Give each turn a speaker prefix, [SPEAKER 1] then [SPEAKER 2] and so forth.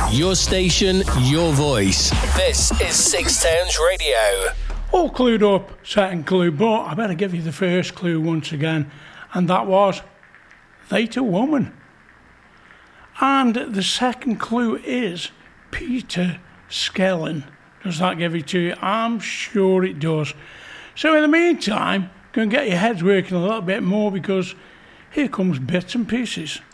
[SPEAKER 1] Your station, your voice. This is Six Towns Radio.
[SPEAKER 2] All clued up, second clue, but I better give you the first clue once again, and that was They't a Woman. And the second clue is Peter Skellin. Does that give it to you? I'm sure it does. So in the meantime, go and get your heads working a little bit more, because here comes Bits and Pieces.